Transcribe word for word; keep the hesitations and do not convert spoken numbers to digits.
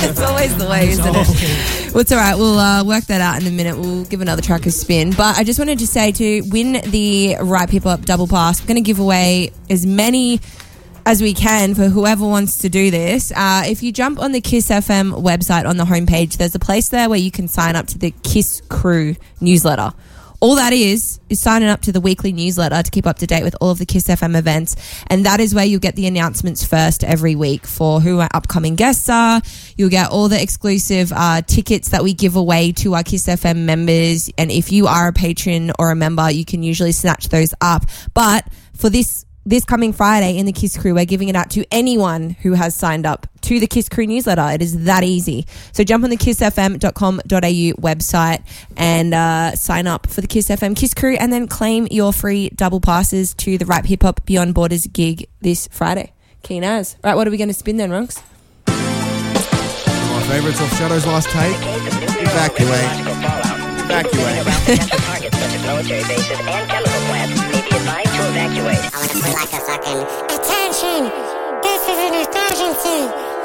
It's always the way, isn't it? Well, it's all right. We'll uh, work that out in a minute. We'll give another track a spin. But I just wanted to say, to win the Right People Up Double Pass, we're going to give away as many as we can for whoever wants to do this. Uh, if you jump on the Kiss F M website on the homepage, there's a place there where you can sign up to the Kiss Crew newsletter. All that is, is signing up to the weekly newsletter to keep up to date with all of the Kiss F M events. And that is where you'll get the announcements first every week for who our upcoming guests are. You'll get all the exclusive uh, tickets that we give away to our Kiss F M members. And if you are a patron or a member, you can usually snatch those up. But for this This coming Friday in the Kiss Crew, we're giving it out to anyone who has signed up to the Kiss Crew newsletter. It is that easy. So jump on the kiss f m dot com dot a u website and uh, sign up for the Kiss F M Kiss Crew, and then claim your free double passes to the Rap Hip Hop Beyond Borders gig this Friday. Keen as. Right, what are we going to spin then, Ronks? My favourites off Shadow's last tape. Evacuate. Evacuate. Targets such as military bases and chemical plants may be advised to evacuate. I want to put like a fucking attention. This is an emergency.